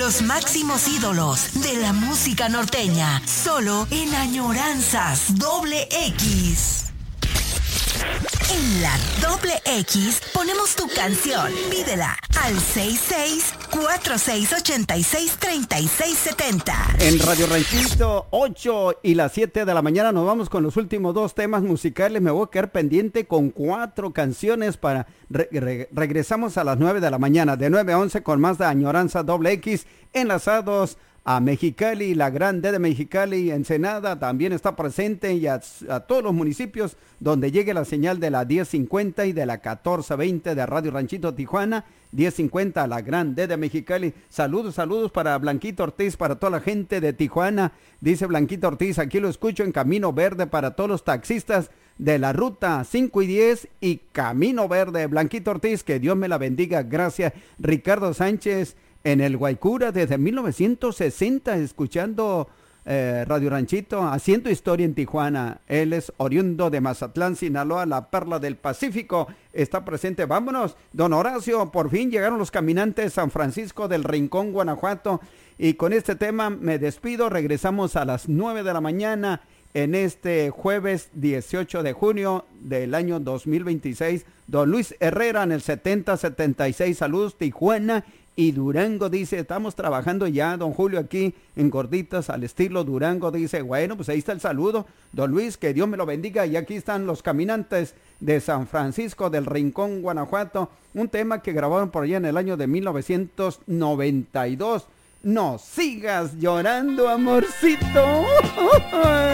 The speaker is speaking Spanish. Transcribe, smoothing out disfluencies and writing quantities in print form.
Los máximos ídolos de la música norteña, solo en Añoranzas Doble X. En la Doble X ponemos tu canción. Pídela al 66-4686-3670. En Radio Ranchito, 8 y las 7 de la mañana nos vamos con los últimos dos temas musicales. Me voy a quedar pendiente con 4 canciones para... regresamos a las 9 de la mañana, de 9 a 11 con más de Añoranza Doble X, enlazados a Mexicali, la Grande de Mexicali, Ensenada también está presente, y a todos los municipios donde llegue la señal de la 1050 y de la 1420 de Radio Ranchito Tijuana, 1050 a la Grande de Mexicali. Saludos para Blanquito Ortiz, para toda la gente de Tijuana. Dice Blanquito Ortiz, aquí lo escucho en Camino Verde para todos los taxistas de la ruta 5 y 10 y Camino Verde. Blanquito Ortiz, que Dios me la bendiga. Gracias. Ricardo Sánchez en el Guaycura desde 1960, escuchando Radio Ranchito, haciendo historia en Tijuana. Él es oriundo de Mazatlán, Sinaloa, la perla del Pacífico. Está presente. Vámonos, don Horacio, por fin llegaron los caminantes San Francisco del Rincón, Guanajuato. Y con este tema me despido. Regresamos a las 9 de la mañana en este jueves 18 de junio del año 2026. Don Luis Herrera en el 7076. Saludos, Tijuana y Durango. Dice, estamos trabajando ya, don Julio, aquí en Gorditas al estilo Durango. Dice, bueno, pues ahí está el saludo, don Luis, que Dios me lo bendiga. Y aquí están los caminantes de San Francisco del Rincón, Guanajuato. Un tema que grabaron por allá en el año de 1992. No sigas llorando, amorcito.